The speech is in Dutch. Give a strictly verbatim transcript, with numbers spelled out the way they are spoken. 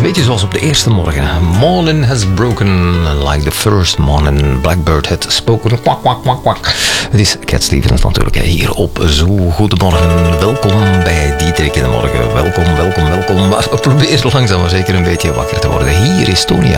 beetje zoals op de eerste morgen. Morning has broken like the first morning. Blackbird had spoken. Kwak, kwak, kwak, kwak. Het is Cat Stevens natuurlijk hier op Zo. Goedemorgen. Welkom bij Dieterik in de Morgen. Welkom, welkom, welkom. Maar probeer langzaam maar zeker een beetje wakker te worden. Hier is Tonia.